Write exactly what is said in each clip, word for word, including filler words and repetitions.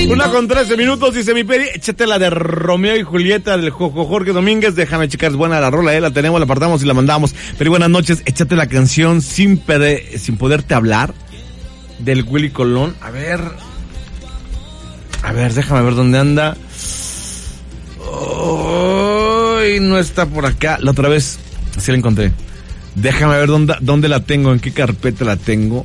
Una con trece minutos, dice mi Peri, échate la de Romeo y Julieta del Jojo Jorge Domínguez, déjame checar, es buena la rola, eh, la tenemos, la apartamos y la mandamos. Pero buenas noches, échate la canción Sin, pede, sin Poderte Hablar, del Willy Colón. A ver, a ver, déjame ver dónde anda. Uy, no está por acá, la otra vez, sí la encontré. Déjame ver dónde, dónde la tengo, en qué carpeta la tengo.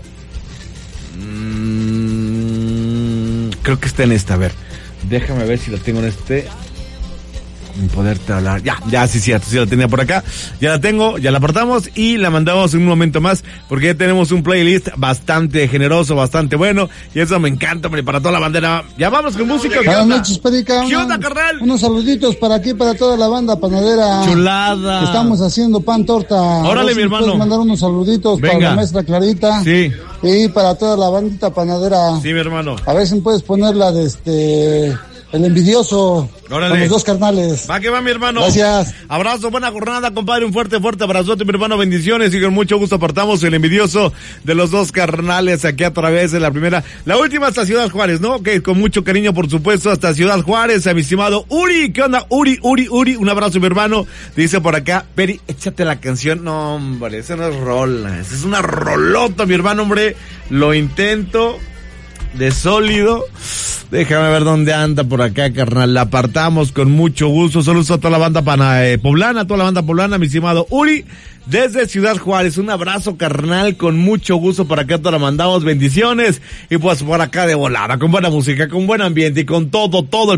Mm, creo que está en esta, a ver. Déjame ver si la tengo en este. Sin Poderte Hablar. Ya, ya, sí, cierto, sí la tenía por acá. Ya la tengo, ya la apartamos y la mandamos en un momento más, porque ya tenemos un playlist bastante generoso, bastante bueno, y eso me encanta, hombre, para toda la bandera. Ya vamos con música. Buenas noches, Perica. ¿Qué onda, carnal? Unos saluditos para aquí, para toda la banda panadera. Chulada. Estamos haciendo pan torta. Órale, mi hermano. Puedes mandar unos saluditos. Venga. Para la maestra Clarita. Sí. Y para toda la bandita panadera. Sí, mi hermano. A ver si me puedes poner la de este... El Envidioso. Órale. Con los dos carnales. Va que va, mi hermano. Gracias. Abrazo, buena jornada, compadre. Un fuerte, fuerte abrazote, mi hermano. Bendiciones. Y con mucho gusto apartamos El Envidioso de los dos carnales aquí a través de la primera. La última hasta Ciudad Juárez, ¿no? Que con mucho cariño, por supuesto, hasta Ciudad Juárez, a mi estimado Uri. ¿Qué onda? Uri, Uri, Uri. Un abrazo, mi hermano. Dice por acá, Peri, échate la canción. No, hombre, esa no es rola. Esa es una rolota, mi hermano, hombre. Lo intento. De sólido. Déjame ver dónde anda por acá, carnal. La apartamos con mucho gusto. Saludos a toda la banda pana, eh, poblana, toda la banda poblana, mi estimado Uri, desde Ciudad Juárez. Un abrazo, carnal, con mucho gusto. Por acá te la mandamos, bendiciones. Y pues por acá de volada, con buena música, con buen ambiente y con todo, todo el